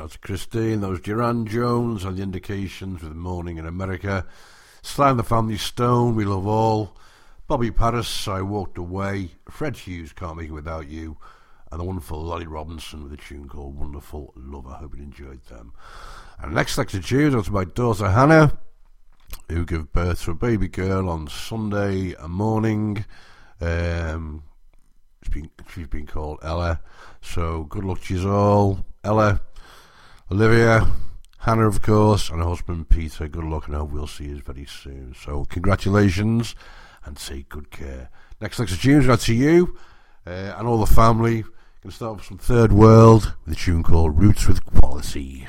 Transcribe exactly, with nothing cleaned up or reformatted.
out to Christine. That was Duran Jones and the Indications with Morning in America. Sly and the Family Stone, We Love All. Bobby Paris, I Walked Away. Fred Hughes, Can't Make It Without You. And the wonderful Lolly Robinson with a tune called Wonderful Love. I hope you enjoyed them. And next next to Tunes, that's my daughter Hannah, who gave birth to a baby girl on Sunday morning. Um, it's been, she's been called Ella. So good luck to you all. Ella, Olivia, Hannah, of course, and her husband Peter. Good luck, and I hope we'll see you very soon. So congratulations, and take good care. Next next to Tunes, that's to you uh, and all the family. Going to start with some Third World with a tune called Roots with Quality.